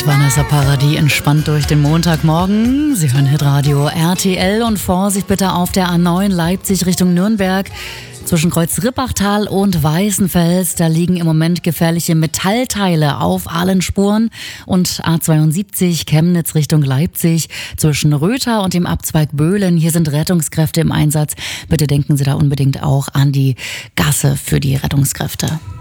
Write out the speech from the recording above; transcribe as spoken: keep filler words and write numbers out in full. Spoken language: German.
mit Vanessa Paradis entspannt durch den Montagmorgen. Sie hören Hitradio R T L und Vorsicht bitte auf der A neun Leipzig Richtung Nürnberg. Zwischen Kreuz Rippachtal und Weißenfels, da liegen im Moment gefährliche Metallteile auf allen Spuren. Und A zweiundsiebzig Chemnitz Richtung Leipzig zwischen Rötha und dem Abzweig Böhlen. Hier sind Rettungskräfte im Einsatz. Bitte denken Sie da unbedingt auch an die Gasse für die Rettungskräfte.